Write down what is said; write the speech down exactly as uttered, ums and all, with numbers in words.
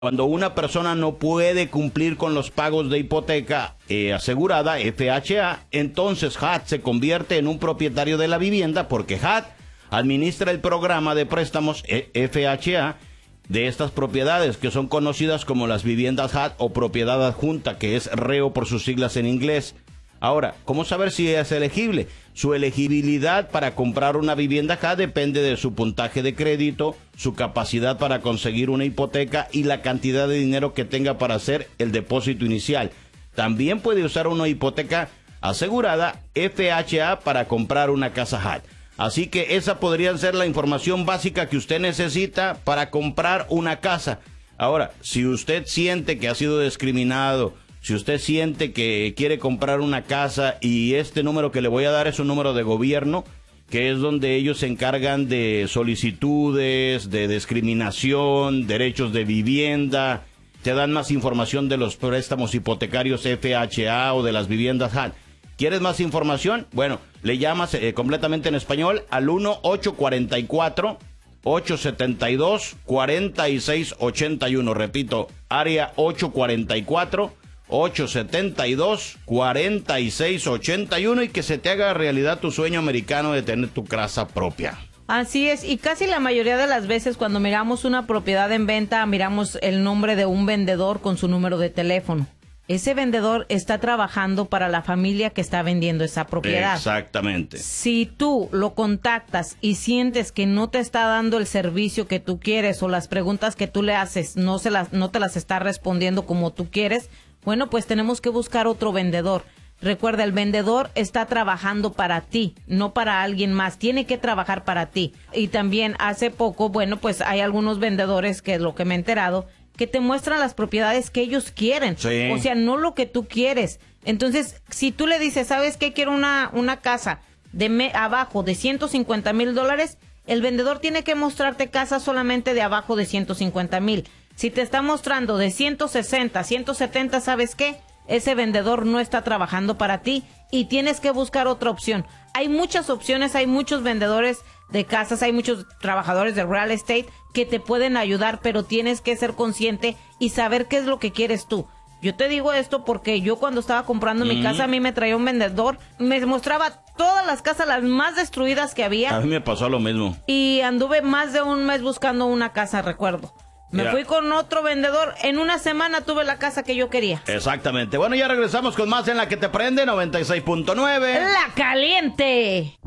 Cuando una persona no puede cumplir con los pagos de hipoteca eh, asegurada, F H A, entonces H A T se convierte en un propietario de la vivienda porque H A T administra el programa de préstamos eh, F H A de estas propiedades que son conocidas como las viviendas H A T o propiedad adjunta, que es reo por sus siglas en inglés. Ahora, ¿cómo saber si es elegible? Su elegibilidad para comprar una vivienda H A T depende de su puntaje de crédito, su capacidad para conseguir una hipoteca y la cantidad de dinero que tenga para hacer el depósito inicial. También puede usar una hipoteca asegurada F H A para comprar una casa H A T. Así que esa podría ser la información básica que usted necesita para comprar una casa. Ahora, si usted siente que ha sido discriminado, si usted siente que quiere comprar una casa y este número que le voy a dar es un número de gobierno, que es donde ellos se encargan de solicitudes, de discriminación, derechos de vivienda, te dan más información de los préstamos hipotecarios F H A o de las viviendas H A T. ¿Quieres más información? Bueno, le llamas eh, completamente en español al uno ocho cuatro cuatro, ocho siete dos, cuatro seis ocho uno. Repito, área ocho cuatro cuatro, ocho siete dos, cuatro seis ocho uno y que se te haga realidad tu sueño americano de tener tu casa propia. Así es, y casi la mayoría de las veces cuando miramos una propiedad en venta, miramos el nombre de un vendedor con su número de teléfono. Ese vendedor está trabajando para la familia que está vendiendo esa propiedad. Exactamente. Si tú lo contactas y sientes que no te está dando el servicio que tú quieres o las preguntas que tú le haces no, se las, no te las está respondiendo como tú quieres, bueno, pues tenemos que buscar otro vendedor. Recuerda, el vendedor está trabajando para ti, no para alguien más. Tiene que trabajar para ti. Y también hace poco, bueno, pues hay algunos vendedores, que es lo que me he enterado, que te muestran las propiedades que ellos quieren. Sí. O sea, no lo que tú quieres. Entonces, si tú le dices, ¿sabes qué? Quiero una, una casa de me, abajo de ciento cincuenta mil dólares, el vendedor tiene que mostrarte casas solamente de abajo de ciento cincuenta mil. Si te está mostrando de ciento sesenta, ciento setenta, ¿sabes qué? Ese vendedor no está trabajando para ti y tienes que buscar otra opción. Hay muchas opciones, hay muchos vendedores de casas, hay muchos trabajadores de real estate que te pueden ayudar, pero tienes que ser consciente y saber qué es lo que quieres tú. Yo te digo esto porque yo cuando estaba comprando mm. mi casa, a mí me traía un vendedor, me mostraba todas las casas, las más destruidas que había. A mí me pasó lo mismo. Y anduve más de un mes buscando una casa, recuerdo. Me yeah. fui con otro vendedor. En una semana tuve la casa que yo quería. Exactamente. Bueno, ya regresamos con más en La Que Te Prende, noventa y seis punto nueve. La Caliente.